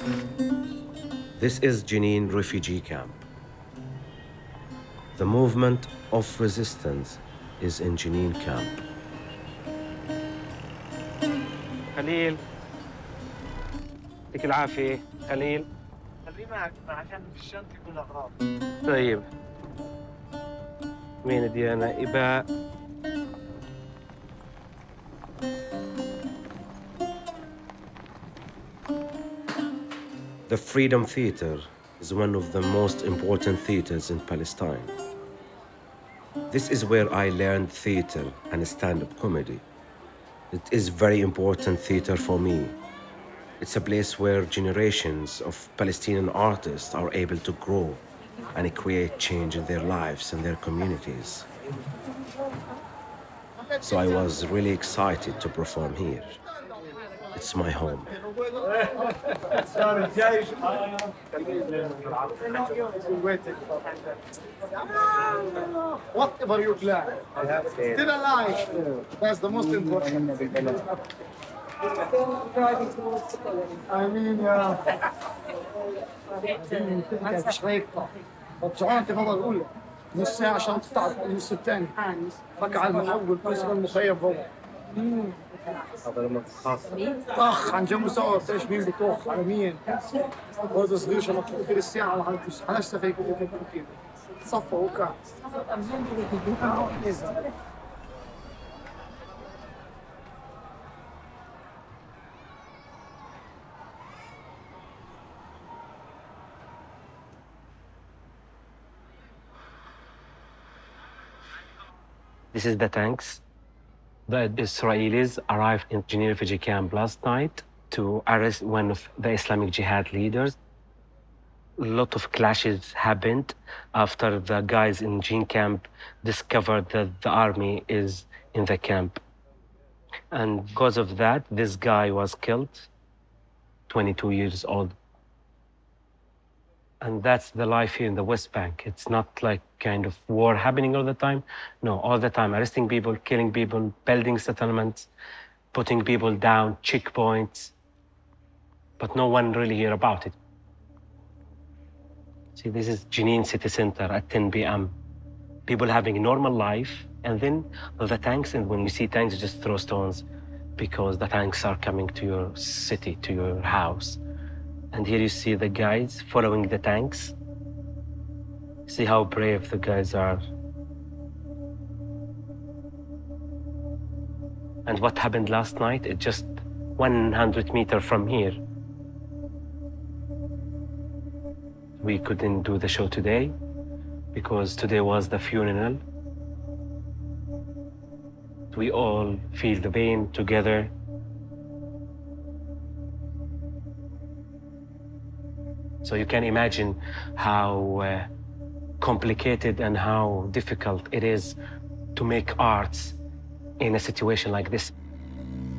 This is Jenin refugee camp. The movement of resistance is in Jenin camp. خليل يعطيك العافية خليل. خليه معك عشان في الشنطة كلها أغراض. طيب مين ديانا إباء؟ The Freedom Theater is one of the most important theaters in Palestine. This is where I learned theater and stand-up comedy. It is very important theater for me. It's a place where generations of Palestinian artists are able to grow and create change in their lives and their communities. So I was really excited to perform here. It's my home. Whatever you plan, still alive. That's the most important. I mean, مش هيقطع. رجعوني تفضل الأولى نص ساعة عشان تقطع النص الثاني. فك على المحول كل سنة المخيم فوق. طخ عن جنب سوا بتعيش مين بطخ على مين؟ برضه صغير عشان مطلوب في الساعة على حنشتغل في كده. صفى وكا. This is the tanks. The Israelis arrived in Jenin refugee camp last night to arrest one of the Islamic Jihad leaders. A lot of clashes happened after the guys in Jenin camp discovered that the army is in the camp. And because of that, this guy was killed, 22 years old. And that's the life here in the West Bank. It's not like kind of war happening all the time. No, all the time, arresting people, killing people, building settlements, putting people down, checkpoints. But no one really hear about it. See, this is Jenin city center at 10 p.m. People having a normal life, and then the tanks, and when you see tanks, you just throw stones because the tanks are coming to your city, to your house. And here you see the guys following the tanks. See how brave the guys are. And what happened last night, it's just 100 meters from here. We couldn't do the show today because today was the funeral. We all feel the pain together. So you can imagine how complicated and how difficult it is to make arts in a situation like this.